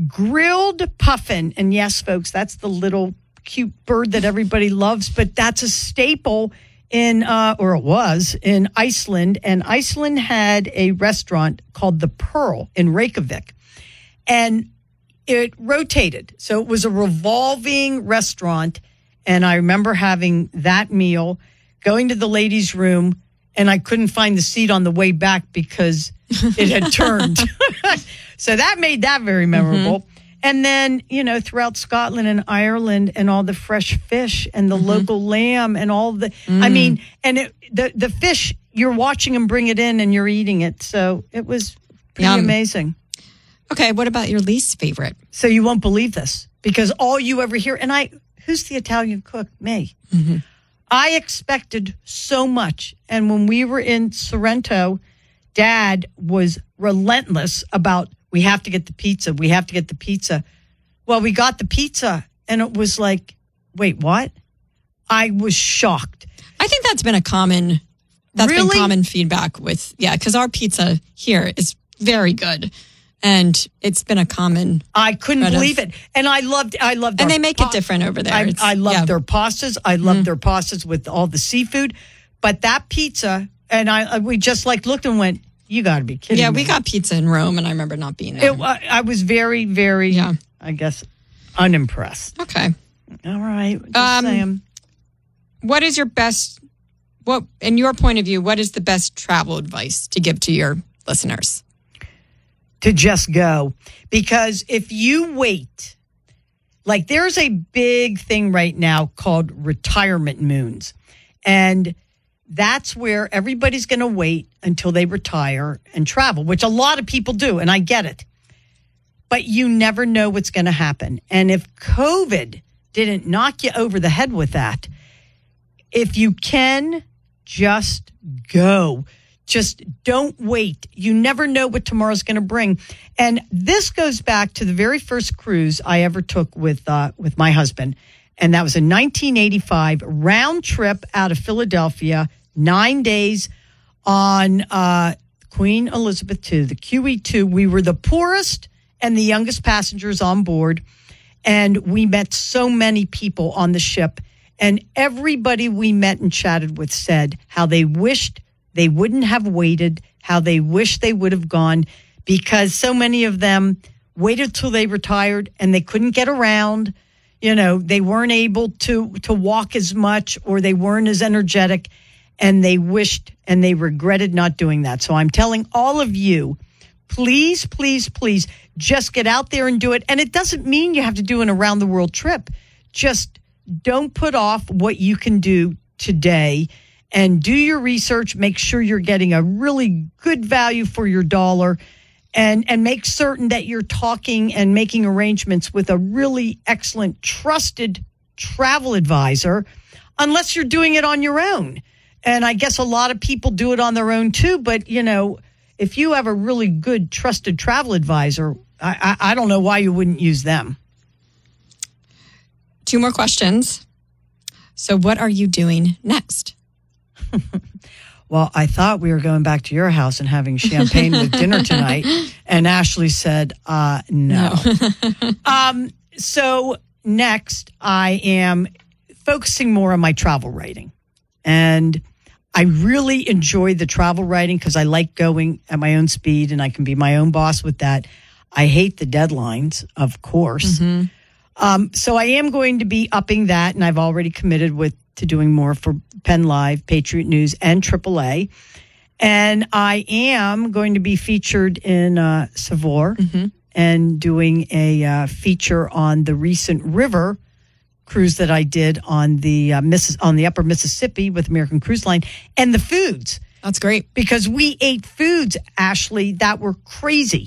grilled puffin. And yes, folks, that's the little cute bird that everybody loves, but that's a staple or it was in Iceland. And Iceland had a restaurant called The Pearl in Reykjavik. And it rotated. So it was a revolving restaurant. And I remember having that meal, going to the ladies' room, and I couldn't find the seat on the way back because it had turned. So that made that very memorable. Mm-hmm. And then, throughout Scotland and Ireland and all the fresh fish and the local lamb and all the, the fish, you're watching them bring it in and you're eating it. So it was pretty amazing. Okay, what about your least favorite? So you won't believe this because all you ever hear, who's the Italian cook? Me. Mm-hmm. I expected so much. And when we were in Sorrento, Dad was relentless about, we have to get the pizza. We have to get the pizza. Well, we got the pizza and it was like, wait, what? I was shocked. I think that's been common feedback with, because our pizza here is very good. And it's been a common. I couldn't believe it. And I loved and they make it different over there. I loved their pastas. I loved their pastas with all the seafood. But that pizza, and we just looked and went, you got to be kidding me. Yeah, we got pizza in Rome, and I remember not being there. I was very, very, I guess, unimpressed. Okay. All right. Just saying. What is in your point of view, what is the best travel advice to give to your listeners? To just go. Because if you wait, there's a big thing right now called retirement moons. And that's where everybody's going to wait until they retire and travel, which a lot of people do, and I get it. But you never know what's going to happen. And if COVID didn't knock you over the head with that, if you can, just go. Just don't wait. You never know what tomorrow's going to bring. And this goes back to the very first cruise I ever took with my husband. And that was a 1985 round trip out of Philadelphia, 9 days on Queen Elizabeth II, the QE2. We were the poorest and the youngest passengers on board. And we met so many people on the ship. And everybody we met and chatted with said how they wished they wouldn't have waited, how they wish they would have gone, because so many of them waited till they retired and they couldn't get around. They weren't able to walk as much, or they weren't as energetic, and they wished and they regretted not doing that. So I'm telling all of you, please, please, please, just get out there and do it. And it doesn't mean you have to do an around-the-world trip. Just don't put off what you can do today. And do your research. Make sure you're getting a really good value for your dollar, and make certain that you're talking and making arrangements with a really excellent, trusted travel advisor, unless you're doing it on your own. And I guess a lot of people do it on their own too. But, if you have a really good, trusted travel advisor, I don't know why you wouldn't use them. 2 more questions. So what are you doing next? Well, I thought we were going back to your house and having champagne with dinner tonight. And Ashley said, no. So next, I am focusing more on my travel writing. And I really enjoy the travel writing because I like going at my own speed and I can be my own boss with that. I hate the deadlines, of course. Mm-hmm. So I am going to be upping that, and I've already committed to doing more for Penn Live, Patriot News, and AAA. And I am going to be featured in Savor and doing a feature on the recent river cruise that I did on the upper Mississippi with American Cruise Line, and the foods. That's great. Because we ate foods, Ashley, that were crazy.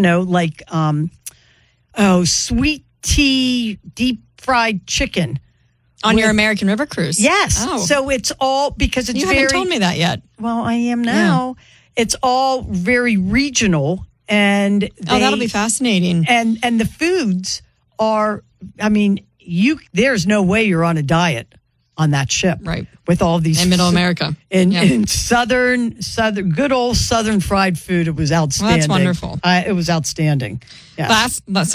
Sweet tea, deep fried chicken. On your American River cruise? Yes. Oh. So it's all because it's You haven't told me that yet. Well, I am now. Yeah. It's all very regional. And that'll be fascinating. And the foods are, there's no way you're on a diet on that ship. Right. With all these. In Middle America. In southern, good old southern fried food. It was outstanding. Well, that's wonderful. It was outstanding. Yes.